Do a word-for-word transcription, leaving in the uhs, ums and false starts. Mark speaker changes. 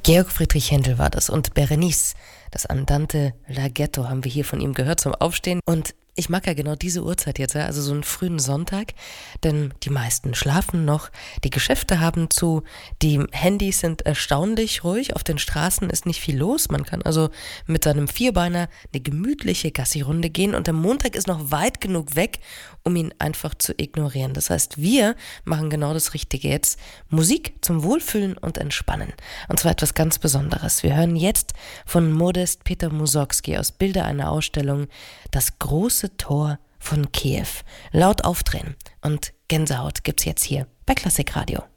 Speaker 1: Georg Friedrich Händel war das und Berenice, das Andante Laghetto haben wir hier von ihm gehört zum Aufstehen. Und ich mag ja genau diese Uhrzeit jetzt, ja, also so einen frühen Sonntag, denn die meisten schlafen noch, die Geschäfte haben zu, die Handys sind erstaunlich ruhig, auf den Straßen ist nicht viel los, man kann also mit seinem Vierbeiner eine gemütliche Gassi-Runde gehen und der Montag ist noch weit genug weg, um ihn einfach zu ignorieren. Das heißt, wir machen genau das Richtige jetzt, Musik zum Wohlfühlen und Entspannen. Und zwar etwas ganz Besonderes. Wir hören jetzt von Modest Peter Mussorgsky aus Bilder einer Ausstellung Das große Tor von Kiew. Laut aufdrehen und Gänsehaut gibt's jetzt hier bei Klassikradio.